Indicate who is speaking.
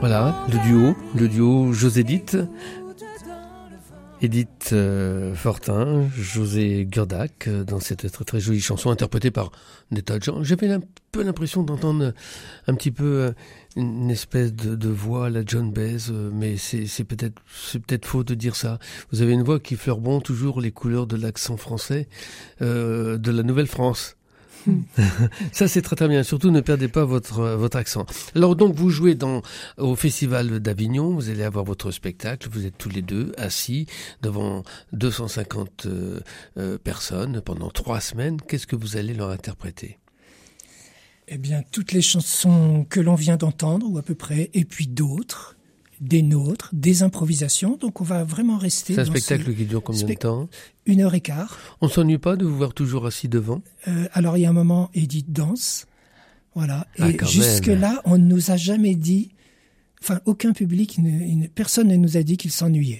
Speaker 1: Voilà, le duo José-Edith. Edith Fortin, José Gurdac, dans cette très très jolie chanson interprétée par des tas de gens. J'avais un peu l'impression d'entendre un petit peu une espèce de voix à la John Baez, mais c'est peut-être faux de dire ça. Vous avez une voix qui fleure toujours les couleurs de l'accent français de la Nouvelle-France. Ça c'est très très bien, surtout ne perdez pas votre accent. Alors donc vous jouez au Festival d'Avignon, vous allez avoir votre spectacle, vous êtes tous les deux assis devant 250 personnes pendant 3 semaines. Qu'est-ce que vous allez leur interpréter ?
Speaker 2: Eh bien toutes les chansons que l'on vient d'entendre, ou à peu près, et puis d'autres, des nôtres, des improvisations, donc on va vraiment rester...
Speaker 1: C'est un spectacle qui dure combien de temps ?
Speaker 2: 1h15.
Speaker 1: On ne s'ennuie pas de vous voir toujours assis devant ?
Speaker 2: Alors il y a un moment, Edith danse, voilà, et jusque-là, on ne nous a jamais dit, enfin aucun public, personne ne nous a dit qu'il s'ennuyait.